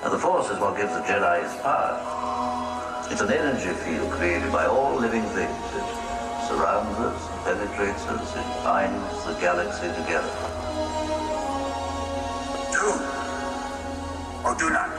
And the Force is what gives the Jedi its power. It's an energy field created by all living things. It surrounds us, penetrates us, it binds the galaxy together. Do or do not.